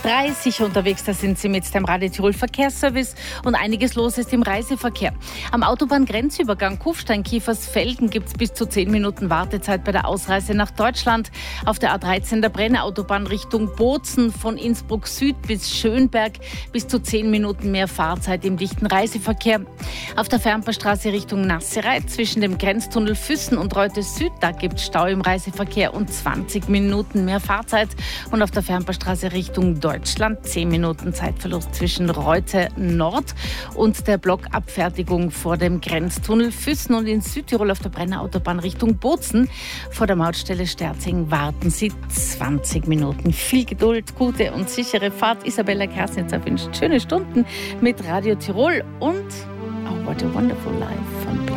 sicher unterwegs, da sind Sie mit dem Radio Tirol Verkehrsservice und einiges los ist im Reiseverkehr. Am Autobahngrenzübergang Kufstein-Kiefersfelden gibt es bis zu 10 Minuten Wartezeit bei der Ausreise nach Deutschland. Auf der A13 der Brenner Autobahn Richtung Bozen von Innsbruck Süd bis Schönberg bis zu 10 Minuten mehr Fahrzeit im dichten Reiseverkehr. Auf der Fernpaarstraße Richtung Nassereit zwischen dem Grenztunnel Füssen und Reute Süd, da gibt es Stau im Reiseverkehr und 20 Minuten mehr Fahrzeit. Und auf der Fernpaarstraße Richtung Deutschland 10 Minuten Zeitverlust zwischen Reute Nord und der Blockabfertigung vor dem Grenztunnel Füssen. Und in Südtirol auf der Brenner Autobahn Richtung Bozen vor der Mautstelle Sterzing warten Sie 20 Minuten. Viel Geduld, gute und sichere Fahrt. Isabella Kersnitzer wünscht schöne Stunden mit Radio Tirol und What a Wonderful Life von